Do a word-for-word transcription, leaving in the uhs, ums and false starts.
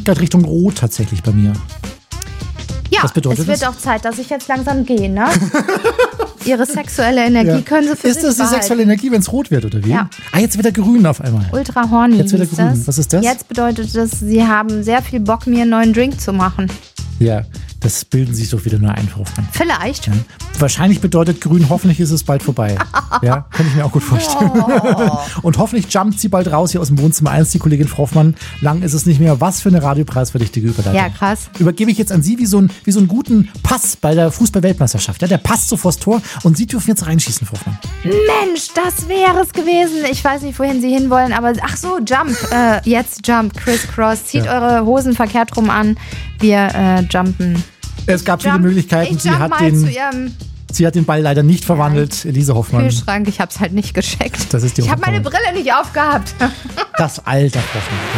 gerade Richtung Rot tatsächlich bei mir. Ja, Was bedeutet es wird das? auch Zeit, dass ich jetzt langsam gehe, ne? Ihre sexuelle Energie Ja. können Sie für Ist sich das die behalten. sexuelle Energie, wenn es rot wird, oder wie? Ja. Ah, jetzt wird er grün auf einmal. Ultra horny. Jetzt wird er hieß grün. das. Was ist das? Jetzt bedeutet das, Sie haben sehr viel Bock, mir einen neuen Drink zu machen. Ja, das bilden sich doch wieder nur ein, Frau Hoffmann. Vielleicht. Ja. Wahrscheinlich bedeutet grün, hoffentlich ist es bald vorbei. Ja, kann ich mir auch gut vorstellen. Oh. Und hoffentlich jumpt sie bald raus hier aus dem Wohnzimmer eins, die Kollegin Frau Hoffmann. Lang ist es nicht mehr. Was für eine radiopreisverdächtige Überleitung. Ja, krass. Übergebe ich jetzt an Sie wie so, ein, wie so einen guten Pass bei der Fußball-Weltmeisterschaft. Ja, der passt so vors Tor und Sie dürfen jetzt reinschießen, Frau Hoffmann. Mensch, das wäre es gewesen. Ich weiß nicht, wohin Sie hinwollen, aber ach so, Jump. Äh, jetzt Jump, Crisscross. Zieht Ja. eure Hosen verkehrt rum an. Wir äh, jumpen. Es gab viele Jump. Möglichkeiten. Ich Sie jump hat, mal zu den, Ihrem sie hat den Ball leider nicht verwandelt. Elise Hoffmann. Kühlschrank. Ich hab's halt nicht gescheckt. Das ist die ich habe meine Hoffmann. Brille nicht aufgehabt. Das Alter, Frau Hoffmann.